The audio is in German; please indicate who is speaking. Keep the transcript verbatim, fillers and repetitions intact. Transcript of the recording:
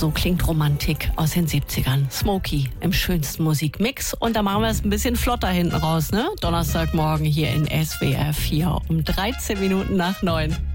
Speaker 1: so klingt Romantik aus den siebzigern. Smokey im schönsten Musikmix. Und da machen wir es ein bisschen flotter hinten raus, ne? Donnerstagmorgen hier in S W R vier um dreizehn Minuten nach neun.